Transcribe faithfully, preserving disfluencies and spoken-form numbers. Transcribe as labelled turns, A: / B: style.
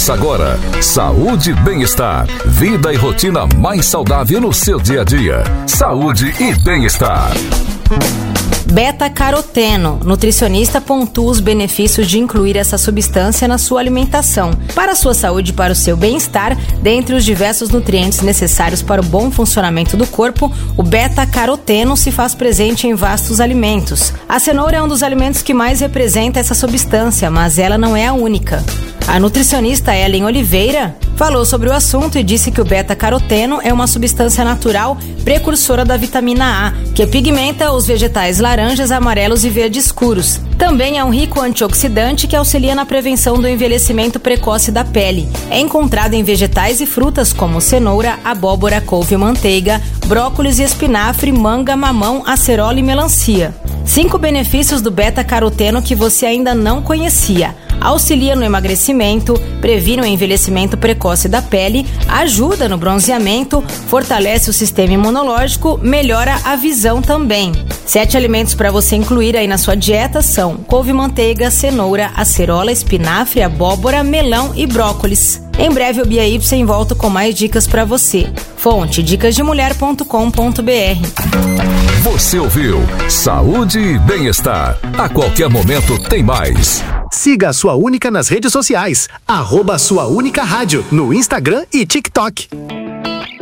A: Começa agora. Saúde e bem-estar. Vida e rotina mais saudável no seu dia a dia. Saúde e bem-estar.
B: Beta-caroteno. Nutricionista pontua os benefícios de incluir essa substância na sua alimentação. Para a sua saúde e para o seu bem-estar, dentre os diversos nutrientes necessários para o bom funcionamento do corpo, o beta-caroteno se faz presente em vastos alimentos. A cenoura é um dos alimentos que mais representa essa substância, mas ela não é a única. A nutricionista Ellen Oliveira falou sobre o assunto e disse que o beta-caroteno é uma substância natural precursora da vitamina A, que pigmenta os vegetais laranjas, amarelos e verdes escuros. Também é um rico antioxidante que auxilia na prevenção do envelhecimento precoce da pele. É encontrado em vegetais e frutas como cenoura, abóbora, couve, manteiga, brócolis e espinafre, manga, mamão, acerola e melancia. Cinco benefícios do beta-caroteno que você ainda não conhecia. Auxilia no emagrecimento, previne o envelhecimento precoce da pele, ajuda no bronzeamento, fortalece o sistema imunológico, melhora a visão também. Sete alimentos para você incluir aí na sua dieta são couve-manteiga, cenoura, acerola, espinafre, abóbora, melão e brócolis. Em breve o Bia Y volta com mais dicas para você. Fonte dicas de mulher ponto com ponto b r.
A: Você ouviu Saúde e Bem-Estar. A qualquer momento tem mais.
C: Siga a Sua Única nas redes sociais. Arroba Sua Única Rádio, no Instagram e TikTok.